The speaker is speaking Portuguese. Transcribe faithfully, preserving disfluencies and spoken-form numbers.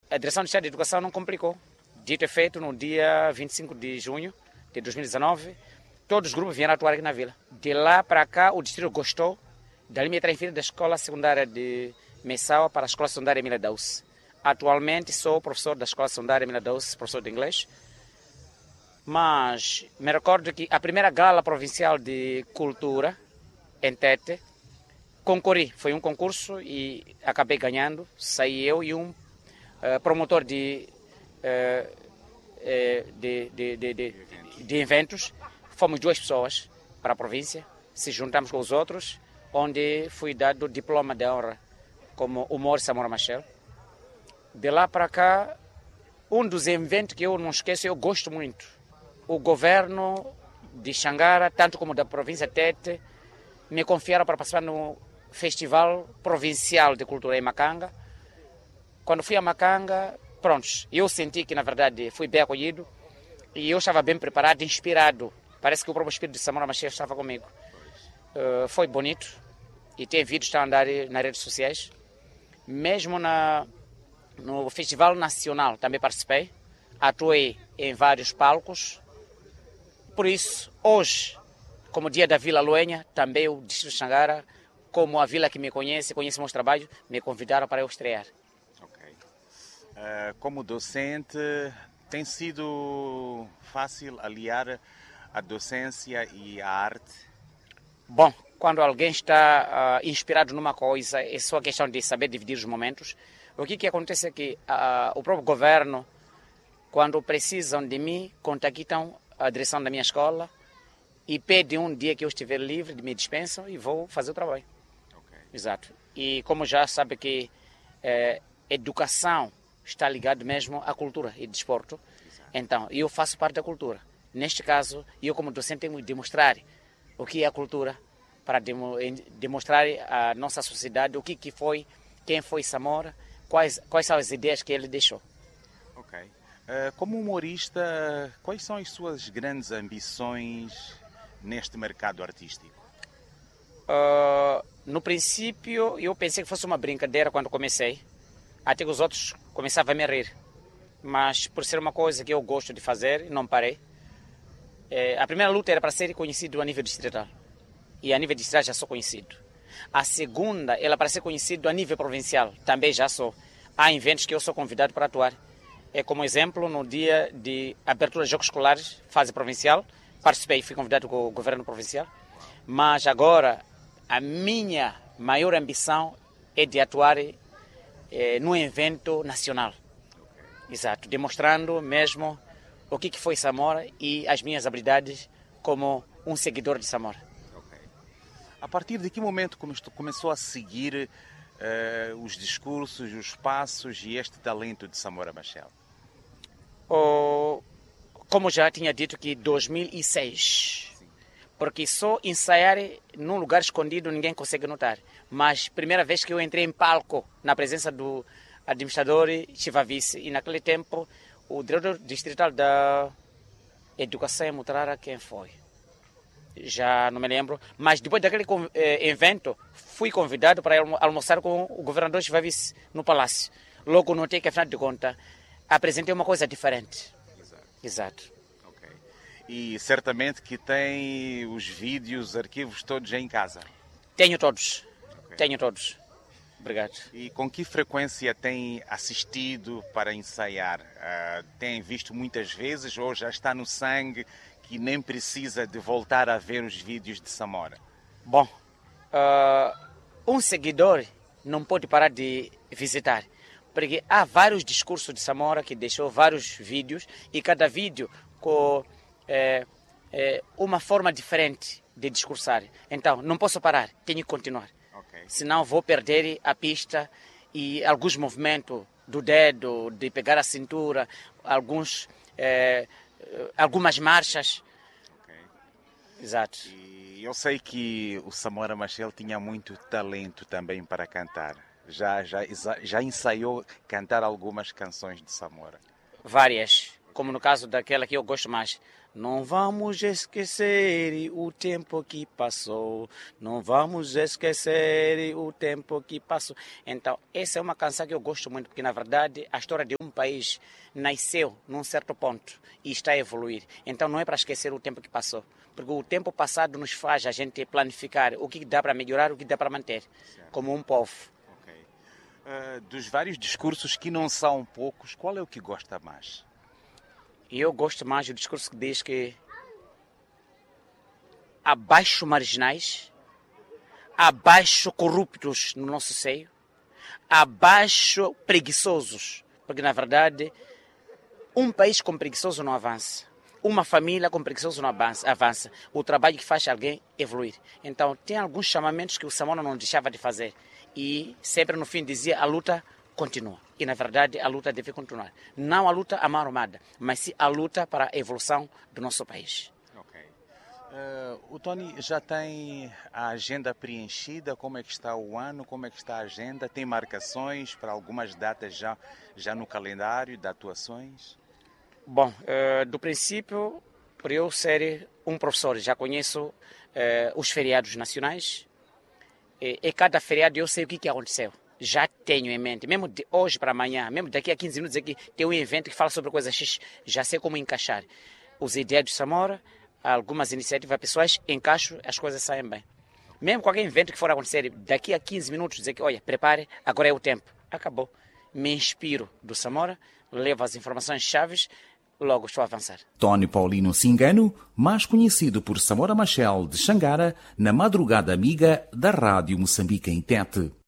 a Direção de Estado de Educação não complicou. Dito é feito, no dia vinte e cinco de junho de dois mil e dezenove, todos os grupos vieram atuar aqui na vila. De lá para cá, o distrito gostou. Dali me transferi da escola secundária de Messaua para a escola secundária Emília Dauce. Atualmente sou professor da escola secundária Emília Dauce, professor de inglês. Mas me recordo que a primeira gala provincial de cultura, em Tete, concorri. Foi um concurso e acabei ganhando. Saí eu e um uh, promotor de, uh, uh, de, de, de, de, de eventos. Fomos duas pessoas para a província, se juntamos com os outros, onde fui dado o diploma de honra como humor Samora Machel. De lá para cá, um dos eventos que eu não esqueço, eu gosto muito. O governo de Xangara, tanto como da província de Tete, me confiaram para participar no Festival Provincial de Cultura em Macanga. Quando fui a Macanga, pronto, eu senti que, na verdade, fui bem acolhido e eu estava bem preparado, inspirado. Parece que o próprio espírito de Samora Machel estava comigo. Uh, foi bonito e tem vídeos a andar nas redes sociais. Mesmo na, no Festival Nacional também participei, atuei em vários palcos. Por isso, hoje, como dia da Vila Luenha, também o Distrito de Xangara, como a vila que me conhece, conhece meus trabalhos, me convidaram para eu estrear. Ok. Uh, como docente, tem sido fácil aliar a docência e a arte? Bom, quando alguém está uh, inspirado numa coisa, é só questão de saber dividir os momentos. O que, que acontece é que uh, o próprio governo, quando precisam de mim, contactam a direção da minha escola e pedem um dia que eu estiver livre, me dispensam e vou fazer o trabalho. Okay. Exato. E como já sabe que eh, educação está ligada mesmo à cultura e desporto, exato, então eu faço parte da cultura. Neste caso, eu como docente tenho que demonstrar o que é a cultura, para demo, demonstrar à nossa sociedade o que, que foi, quem foi Samora, quais, quais são as ideias que ele deixou. Ok. Uh, como humorista, quais são as suas grandes ambições neste mercado artístico? Uh, no princípio, eu pensei que fosse uma brincadeira quando comecei, até que os outros começavam a me rir. Mas por ser uma coisa que eu gosto de fazer, não parei. É, a primeira luta era para ser conhecido a nível distrital. E a nível distrital já sou conhecido. A segunda era para ser conhecido a nível provincial. Também já sou. Há eventos que eu sou convidado para atuar. É, como exemplo, no dia de abertura de Jogos Escolares, fase provincial, participei, fui convidado com o governo provincial. Mas agora, a minha maior ambição é de atuar é, num evento nacional. Exato, demonstrando mesmo o que foi Samora e as minhas habilidades como um seguidor de Samora. Okay. A partir de que momento começou a seguir uh, os discursos, os passos e este talento de Samora Machel? Oh, como já tinha dito que dois mil e seis, sim, porque só ensaiar num lugar escondido ninguém consegue notar. Mas primeira vez que eu entrei em palco na presença do administrador Chivavice, e naquele tempo o diretor distrital da Educação em Mutarara, quem foi? Já não me lembro, mas depois daquele eh, evento fui convidado para almoçar com o governador Chivavice no palácio. Logo notei que, afinal de contas, apresentei uma coisa diferente. Exato. Exato. Okay. E certamente que tem os vídeos, arquivos todos em casa? Tenho todos. Okay. Tenho todos. Obrigado. E com que frequência tem assistido para ensaiar? Uh, tem visto muitas vezes ou já está no sangue que nem precisa de voltar a ver os vídeos de Samora? Bom, uh, um seguidor não pode parar de visitar, porque há vários discursos de Samora que deixou vários vídeos e cada vídeo com é, é, uma forma diferente de discursar. Então, não posso parar, tenho que continuar. Okay. Senão vou perder a pista e alguns movimentos do dedo, de pegar a cintura, alguns, é, algumas marchas. Okay. Exato. E eu sei que o Samora Machel tinha muito talento também para cantar. Já, já, já ensaiou cantar algumas canções de Samora? Várias, como no caso daquela que eu gosto mais. Não vamos esquecer o tempo que passou, não vamos esquecer o tempo que passou. Então, essa é uma canção que eu gosto muito, porque na verdade a história de um país nasceu num certo ponto e está a evoluir. Então não é para esquecer o tempo que passou. Porque o tempo passado nos faz a gente planificar o que dá para melhorar, o que dá para manter, certo, como um povo. Okay. Uh, dos vários discursos que não são poucos, qual é o que gosta mais? Eu gosto mais do discurso que diz que abaixo marginais, abaixo corruptos no nosso seio, abaixo preguiçosos. Porque, na verdade, um país com preguiçoso não avança. Uma família com preguiçoso não avança, avança. O trabalho que faz alguém evoluir. Então, tem alguns chamamentos que o Samora não deixava de fazer. E sempre no fim dizia, a luta continua. E, na verdade, a luta deve continuar. Não a luta à mão armada, mas sim a luta para a evolução do nosso país. Ok. Uh, o Tony já tem a agenda preenchida? Como é que está o ano? Como é que está a agenda? Tem marcações para algumas datas já, já no calendário de atuações? Bom, uh, do princípio, por eu ser um professor, já conheço uh, os feriados nacionais. E, e cada feriado eu sei o que, que aconteceu. Já tenho em mente, mesmo de hoje para amanhã, mesmo daqui a quinze minutos aqui, tem um evento que fala sobre coisa X, já sei como encaixar. Os ideias de Samora, algumas iniciativas pessoais, encaixo, as coisas saem bem. Mesmo qualquer evento que for acontecer, daqui a quinze minutos, dizer que, olha, prepare, agora é o tempo. Acabou. Me inspiro do Samora, levo as informações chaves, logo estou a avançar. Tony Paulino Cingano, mais conhecido por Samora Machel de Xangara, na madrugada amiga da Rádio Moçambique em Tete.